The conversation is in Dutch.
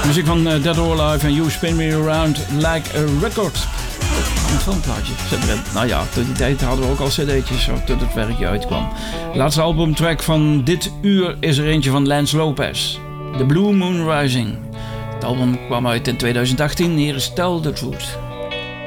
Muziek van Dead or Alive en You Spin Me Around Like a Record. Een filmplaatje. Nou ja, tot die tijd hadden we ook al cd'tjes tot het werkje uitkwam. De laatste albumtrack van dit uur is er eentje van Lance Lopez. The Blue Moon Rising. Het album kwam uit in 2018. Hier is Tell the Truth.